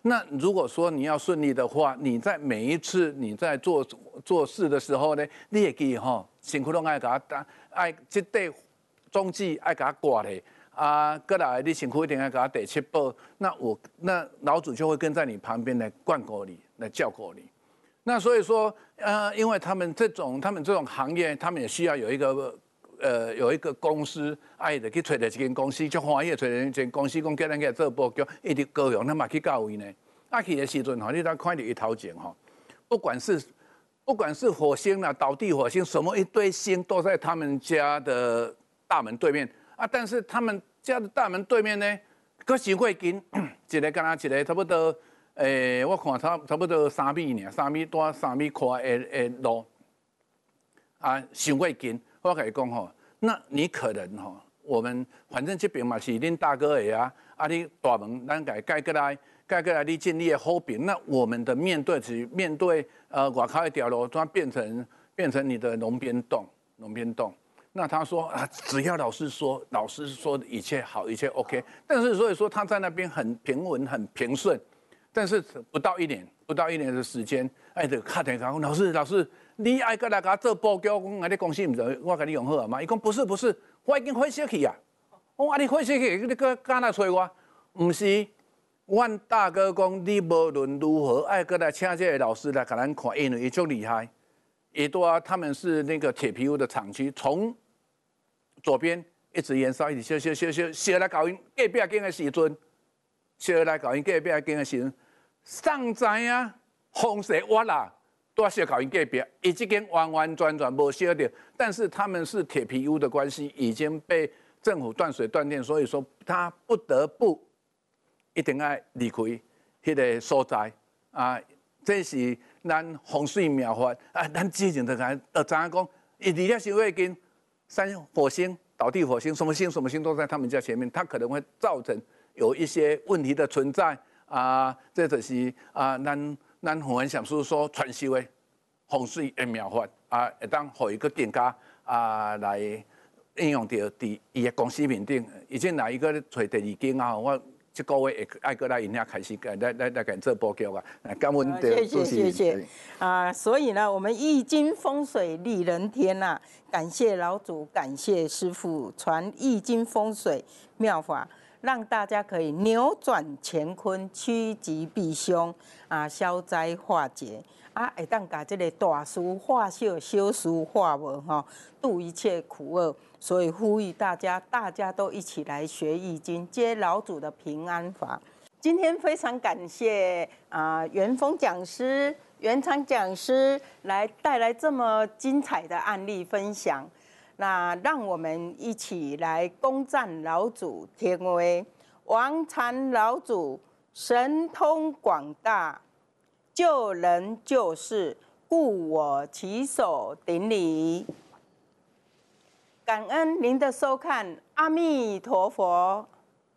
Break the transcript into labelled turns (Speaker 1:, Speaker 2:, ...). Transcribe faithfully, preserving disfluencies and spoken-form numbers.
Speaker 1: 那如果说你要顺利的话，你在每一次你在做做事的时候呢，你也可以吼，辛苦拢爱给他打，爱这对中继爱给他挂的啊，过来你辛苦一点爱给他得七报，那我那老主就会跟在你旁边来灌果你，来教果你。那所以说，呃，因为他们这种他们这种行业，他们也需要有一个。呃，有一个公司，爱的去找到一间公司，就欢喜找到一间公司，讲叫咱去做报告，一直高雄，咱嘛去到位呢。啊去的时阵吼，你当看到一头前吼，不管是不管是火星啦、倒地火星，什么一堆星都在他们家的大门对面啊。但是他们家的大门对面呢，搁伤过近，一个敢若一个差不多，诶、欸，我看差差不多三米呢，三米多、三米宽的的路啊，伤过近。我跟你讲吼，那你可能吼，我们反正这边嘛是恁大哥的啊，啊你大门咱改改过来，改过来你建立好饼，那我们的面对是面对呃外口一条路，它变成变成你的龙边洞，龙边洞。那他说啊，只要老师说，老师说一切好，一切 OK， 但是所以说他在那边很平稳，很平顺，但是不到一年，不到一年的时间，哎，就打电话讲，老师，老师。你爱过来给我做报告，讲啊，你公司唔知我给你用好啊嘛？伊讲不是不是，我已经回息去啊。我啊，你回息去，你搁敢来找我？唔是，阮大哥讲，你无论如何爱过来请这个老师来给咱看，因为伊足厉害。也多啊，他们是那个铁皮屋的厂区，从左边一直延烧，一直烧烧烧烧，烧来搞因隔壁间的时阵，烧来搞因隔壁间的时阵，上知啊，风势挖啦。都要烧搞因隔壁，伊这间完完全全无烧掉，但是他们是铁皮屋的关系，已经被政府断水断电，所以说他不得不一定要离开迄个所在啊。这是咱风水妙法啊，咱之前就讲，呃，知影讲，伊离了伤过近，三火星、倒地火星，什么星什么星都在他们家前面，它可能会造成有一些问题的存在啊。这就是啊，咱。咱胡文想是说传授的风水的妙法啊，会当互伊个更加啊来应用到伫伊的公司面顶。已经来一个找第二间啊，我这个月会爱过来因遐开始来来来来做报告啊。感恩的主持人。谢谢谢谢
Speaker 2: 啊，所以呢，我们易经风水利人天呐、啊，感谢老祖，感谢师父传易经风水妙法。让大家可以扭转乾坤，趋吉避凶啊，消灾化解啊，会当把这个大事化小，小事化无哈，度一切苦厄。所以呼吁大家，大家都一起来学易经，接老祖的平安法。今天非常感谢啊，元丰讲师、元昌讲师来带来这么精彩的案例分享。那让我们一起来恭赞老祖天威，王禅老祖神通广大，救人救世，故我起手顶礼。感恩您的收看，阿弥陀佛。